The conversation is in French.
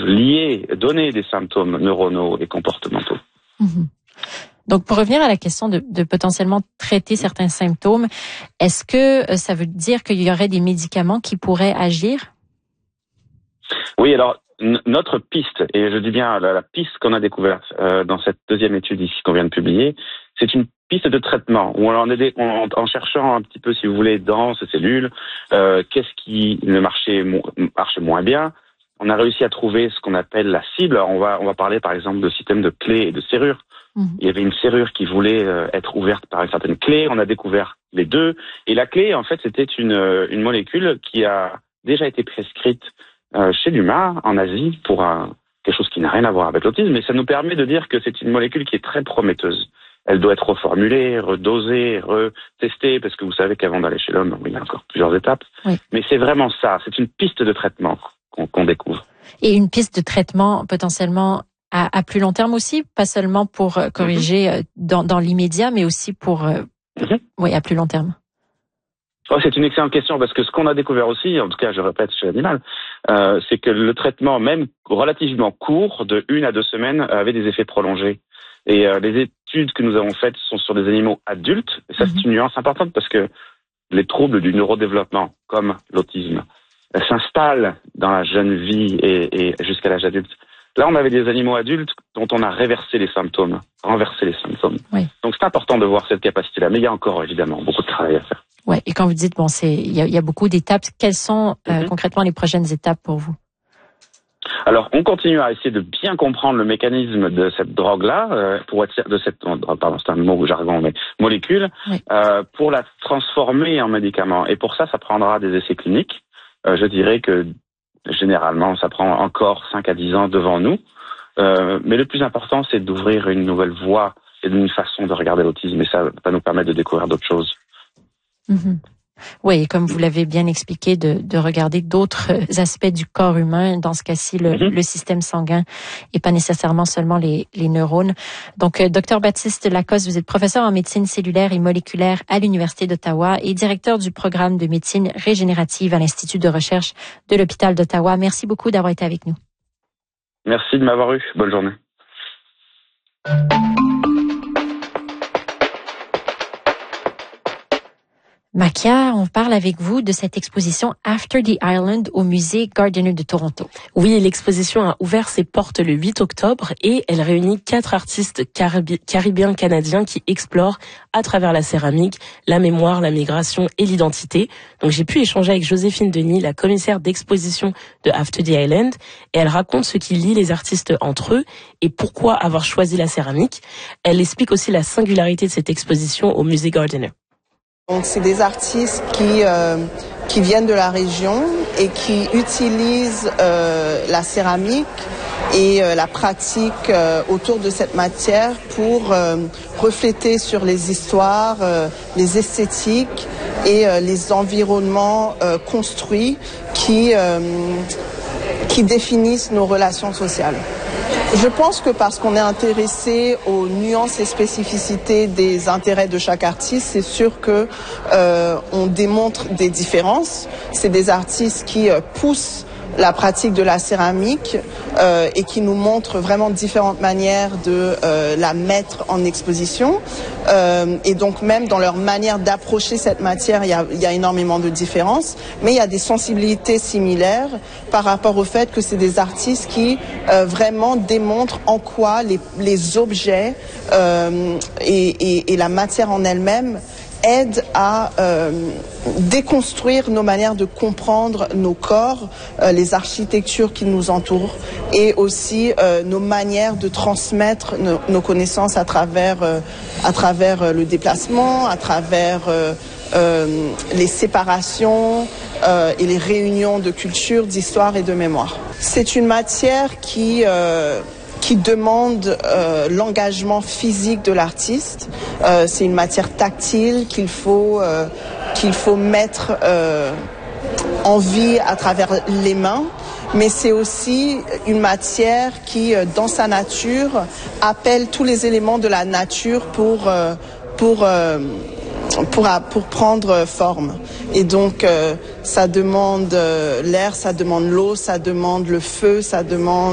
donner des symptômes neuronaux et comportementaux. Mm-hmm. Donc, pour revenir à la question de potentiellement traiter certains symptômes, est-ce que ça veut dire qu'il y aurait des médicaments qui pourraient agir? Oui, alors notre piste, et je dis bien la piste qu'on a découverte dans cette deuxième étude ici qu'on vient de publier, c'est une piste de traitement où en cherchant un petit peu, si vous voulez, dans ces cellules, qu'est-ce qui ne marche moins bien. On a réussi à trouver ce qu'on appelle la cible. Alors, on va parler par exemple de système de clés et de serrures. Il y avait une serrure qui voulait être ouverte par une certaine clé. On a découvert les deux. Et la clé, en fait, c'était une molécule qui a déjà été prescrite chez l'humain, en Asie, pour quelque chose qui n'a rien à voir avec l'autisme. Mais ça nous permet de dire que c'est une molécule qui est très prometteuse. Elle doit être reformulée, redosée, retestée, parce que vous savez qu'avant d'aller chez l'homme, il y a encore plusieurs étapes. Oui. Mais c'est vraiment ça. C'est une piste de traitement qu'on découvre. Et une piste de traitement potentiellement à plus long terme aussi, pas seulement pour corriger dans l'immédiat, mais aussi pour à plus long terme. Oh, c'est une excellente question parce que ce qu'on a découvert aussi, en tout cas je répète chez l'animal, c'est que le traitement même relativement court, de 1 à 2 semaines, avait des effets prolongés. Et les études que nous avons faites sont sur des animaux adultes. Et ça, c'est une nuance importante parce que les troubles du neurodéveloppement, comme l'autisme, s'installent dans la jeune vie et jusqu'à l'âge adulte. Là, on avait des animaux adultes dont on a renversé les symptômes. Oui. Donc, c'est important de voir cette capacité-là. Mais il y a encore, évidemment, beaucoup de travail à faire. Ouais. Et quand vous dites, il y a beaucoup d'étapes, quelles sont concrètement les prochaines étapes pour vous? Alors, on continue à essayer de bien comprendre le mécanisme de cette drogue-là, c'est un mot jargon, mais molécule, pour la transformer en médicament. Et pour ça prendra des essais cliniques. Je dirais que généralement, ça prend encore 5 à 10 ans devant nous. Mais le plus important, c'est d'ouvrir une nouvelle voie et une façon de regarder l'autisme. Et ça va nous permettre de découvrir d'autres choses. Mm-hmm. Oui, et comme vous l'avez bien expliqué, de regarder d'autres aspects du corps humain, dans ce cas-ci, le système sanguin et pas nécessairement seulement les neurones. Donc, Dr Baptiste Lacoste, vous êtes professeur en médecine cellulaire et moléculaire à l'Université d'Ottawa et directeur du programme de médecine régénérative à l'Institut de recherche de l'Hôpital d'Ottawa. Merci beaucoup d'avoir été avec nous. Merci de m'avoir eu. Bonne journée. Makia, on parle avec vous de cette exposition After the Island au musée Gardiner de Toronto. Oui, l'exposition a ouvert ses portes le 8 octobre et elle réunit 4 artistes caribéens-canadiens qui explorent à travers la céramique, la mémoire, la migration et l'identité. Donc j'ai pu échanger avec Joséphine Denis, la commissaire d'exposition de After the Island, et elle raconte ce qui lie les artistes entre eux et pourquoi avoir choisi la céramique. Elle explique aussi la singularité de cette exposition au musée Gardiner. Donc c'est des artistes qui viennent de la région et qui utilisent la céramique et la pratique autour de cette matière pour refléter sur les histoires, les esthétiques et les environnements construits qui définissent nos relations sociales. Je pense que parce qu'on est intéressé aux nuances et spécificités des intérêts de chaque artiste, c'est sûr que on démontre des différences. C'est des artistes qui poussent la pratique de la céramique et qui nous montrent vraiment différentes manières de la mettre en exposition. Et donc même dans leur manière d'approcher cette matière, il y a énormément de différences, mais il y a des sensibilités similaires par rapport au fait que c'est des artistes qui vraiment démontrent en quoi les objets et la matière en elle-même aident à déconstruire nos manières de comprendre nos corps, les architectures qui nous entourent et aussi nos manières de transmettre nos connaissances à travers le déplacement, à travers les séparations et les réunions de culture, d'histoire et de mémoire. C'est une matière qui demande l'engagement physique de l'artiste. C'est une matière tactile qu'il faut mettre en vie à travers les mains, mais c'est aussi une matière qui, dans sa nature, appelle tous les éléments de la nature pour prendre forme. Et donc, ça demande l'air, ça demande l'eau, ça demande le feu, ça demande